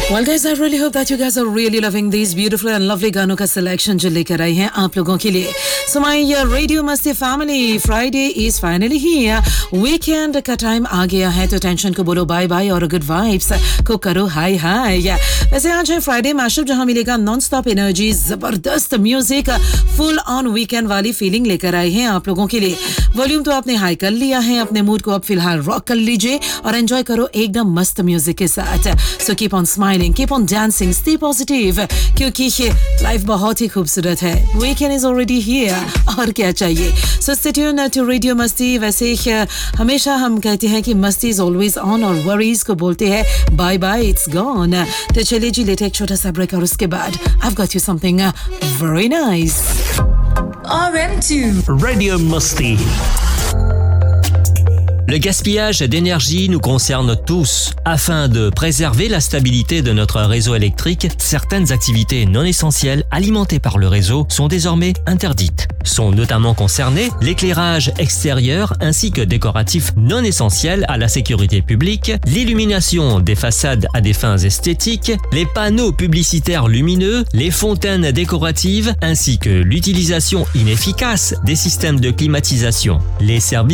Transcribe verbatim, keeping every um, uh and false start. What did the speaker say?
Well guys, I really hope that you guys are really loving these beautiful and lovely गानों का selection जो लेकर आई हैं आप लोगों के लिए. So my uh, Radio Masti family, Friday is finally here. Weekend का time आ गया है तो टेंशन को बोलो बाय बाय और good vibes को करो हाय हाय. वैसे आज है Friday mashup जहाँ मिलेगा non-stop energy, जबरदस्त म्यूजिक, full on weekend वाली फीलिंग लेकर आए हैं आप लोगों के लिए. वॉल्यूम तो आपने हाई कर लिया है, अपने मूड को अब फिलहाल रॉक कर लीजिए और एंजॉय करो एकदम मस्त म्यूजिक के साथ. So keep on smiling, keep on dancing, stay positive क्योंकि लाइफ बहुत ही खूबसूरत है. Weekend is already here और क्या चाहिए. So stay tuned to Radio Masti. वैसे हमेशा हम कहते हैं कि मस्ती is always on और worries को बोलते हैं bye bye it's gone. तो चलिए जी लेते एक छोटा सा ब्रेक और उसके बाद I've got you something very nice. R M two Radio Masti. Le gaspillage d'énergie nous concerne tous. Afin de préserver la stabilité de notre réseau électrique, certaines activités non essentielles alimentées par le réseau sont désormais interdites. Sont notamment concernés l'éclairage extérieur ainsi que décoratif non essentiel à la sécurité publique, l'illumination des façades à des fins esthétiques, les panneaux publicitaires lumineux, les fontaines décoratives ainsi que l'utilisation inefficace des systèmes de climatisation. Les services